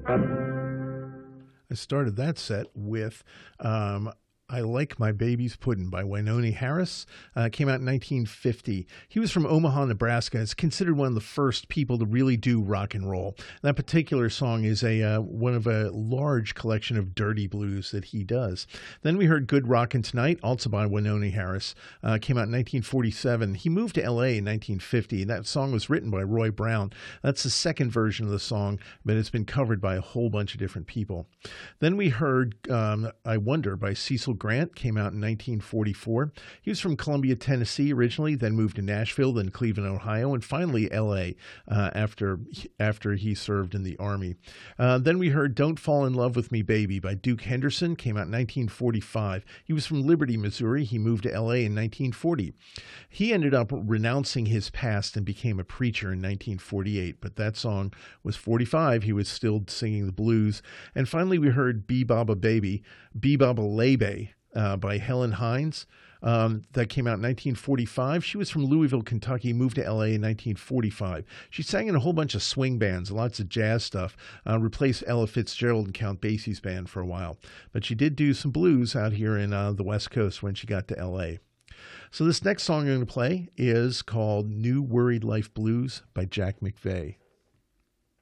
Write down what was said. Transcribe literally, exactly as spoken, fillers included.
I started that set with um, I Like My Baby's Puddin' by Wynonie Harris. Uh, came out in nineteen fifty. He was from Omaha, Nebraska. It's considered one of the first people to really do rock and roll. That particular song is a uh, one of a large collection of dirty blues that he does. Then we heard Good Rockin' Tonight, also by Wynonie Harris. Uh, came out in nineteen forty-seven. He moved to L A in nineteen fifty, and that song was written by Roy Brown. That's the second version of the song, but it's been covered by a whole bunch of different people. Then we heard um, I Wonder by Cecil Grant, came out in nineteen forty-four. He was from Columbia, Tennessee originally, then moved to Nashville, then Cleveland, Ohio, and finally L A uh, after after he served in the Army. Uh, then we heard Don't Fall in Love with Me, Baby by Duke Henderson, came out in nineteen forty-five. He was from Liberty, Missouri. He moved to L A in nineteen forty. He ended up renouncing his past and became a preacher in nineteen forty-eight, but that song was forty-five. He was still singing the blues. And finally, we heard Bee Baba Baby, Bee Baba Lebe, Uh, by Helen Hines. Um, that came out in nineteen forty-five. She was from Louisville, Kentucky, moved to L A in nineteen forty-five. She sang in a whole bunch of swing bands, lots of jazz stuff, uh, replaced Ella Fitzgerald and Count Basie's band for a while. But she did do some blues out here in uh, the West Coast when she got to L A. So this next song I'm going to play is called New Worried Life Blues by Jack McVeigh.